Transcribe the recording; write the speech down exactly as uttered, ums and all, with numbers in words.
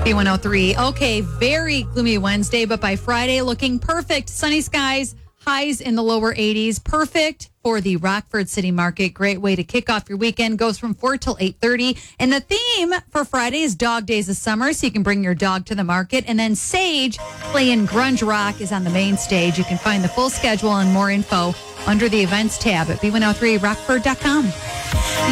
B one oh three. Okay, very gloomy Wednesday, but by Friday, looking perfect. Sunny skies, highs in the lower eighties. Perfect for the Rockford City Market. Great way to kick off your weekend. Goes from four till eight thirty. And the theme for Friday is Dog Days of Summer, so you can bring your dog to the market. And then Sage playing grunge rock is on the main stage. You can find the full schedule and more info under the events tab at B one oh three rockford dot com.